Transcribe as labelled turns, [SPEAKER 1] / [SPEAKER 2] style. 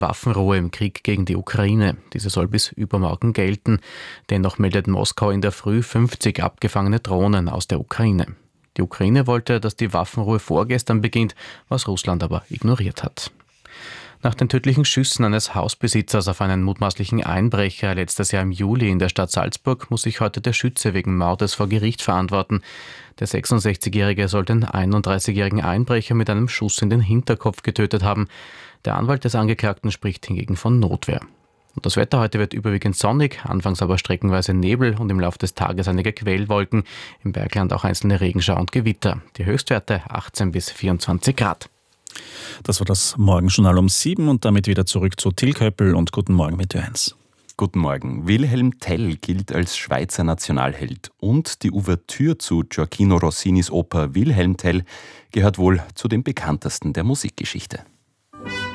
[SPEAKER 1] Waffenruhe im Krieg gegen die Ukraine. Diese soll bis übermorgen gelten. Dennoch meldet Moskau in der Früh 50 abgefangene Drohnen aus der Ukraine. Die Ukraine wollte, dass die Waffenruhe vorgestern beginnt, was Russland aber ignoriert hat. Nach den tödlichen Schüssen eines Hausbesitzers auf einen mutmaßlichen Einbrecher letztes Jahr im Juli in der Stadt Salzburg muss sich heute der Schütze wegen Mordes vor Gericht verantworten. Der 66-Jährige soll den 31-jährigen Einbrecher mit einem Schuss in den Hinterkopf getötet haben. Der Anwalt des Angeklagten spricht hingegen von Notwehr. Und das Wetter heute wird überwiegend sonnig, anfangs aber streckenweise Nebel und im Laufe des Tages einige Quellwolken. Im Bergland auch einzelne Regenschauer und Gewitter. Die Höchstwerte 18 bis 24 Grad.
[SPEAKER 2] Das war das Morgenjournal um 7 und damit wieder zurück zu Till Köppel und Guten Morgen mit Ö1.
[SPEAKER 3] Guten Morgen. Wilhelm Tell gilt als Schweizer Nationalheld und die Ouvertüre zu Gioacchino Rossinis Oper Wilhelm Tell gehört wohl zu den bekanntesten der Musikgeschichte.